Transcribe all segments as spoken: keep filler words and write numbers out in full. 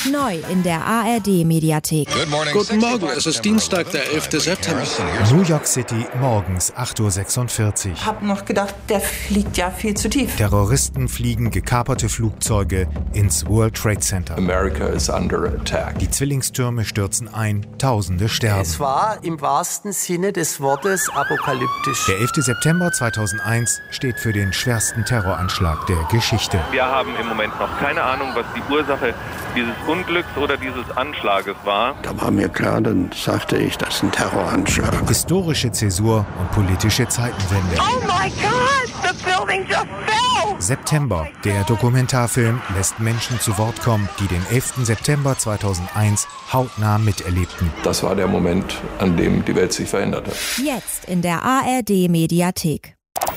Neu in der A R D-Mediathek. Guten Morgen, es ist Dienstag, der elfte September. New York City, morgens acht Uhr sechsundvierzig. Ich hab noch gedacht, der fliegt ja viel zu tief. Terroristen fliegen gekaperte Flugzeuge ins World Trade Center. America is under attack. Die Zwillingstürme stürzen ein, Tausende sterben. Es war im wahrsten Sinne des Wortes apokalyptisch. Der elfte September zweitausendeins steht für den schwersten Terroranschlag der Geschichte. Wir haben im Moment noch keine Ahnung, was die Ursache dieses Unglücks oder dieses Anschlages war. Da war mir klar, dann sagte ich, das ist ein Terroranschlag. Historische Zäsur und politische Zeitenwende. Oh my God, the building just fell! September. Der Dokumentarfilm lässt Menschen zu Wort kommen, die den elften September zweitausendeins hautnah miterlebten. Das war der Moment, an dem die Welt sich veränderte. Jetzt in der A R D-Mediathek.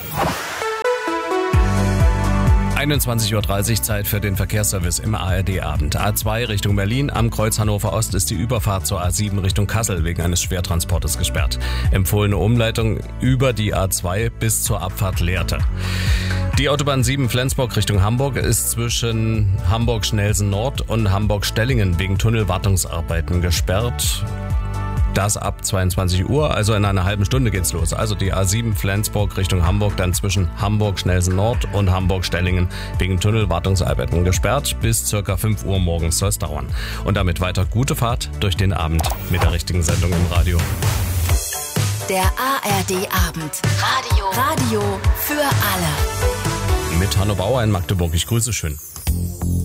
einundzwanzig Uhr dreißig, Zeit für den Verkehrsservice im A R D-Abend. A zwei Richtung Berlin, am Kreuz Hannover Ost ist die Überfahrt zur A sieben Richtung Kassel wegen eines Schwertransportes gesperrt. Empfohlene Umleitung über die A zwei bis zur Abfahrt Lehrte. Die Autobahn sieben Flensburg Richtung Hamburg ist zwischen Hamburg-Schnelsen Nord und Hamburg-Stellingen wegen Tunnelwartungsarbeiten gesperrt. Das ab zweiundzwanzig Uhr, also in einer halben Stunde geht's los. Also die A sieben Flensburg Richtung Hamburg, dann zwischen Hamburg-Schnelsen Nord und Hamburg-Stellingen wegen Tunnelwartungsarbeiten gesperrt. Bis circa fünf Uhr morgens soll es dauern. Und damit weiter gute Fahrt durch den Abend mit der richtigen Sendung im Radio. Der A R D-Abend. Radio. Radio für alle. Mit Hanno Bauer in Magdeburg. Ich grüße schön.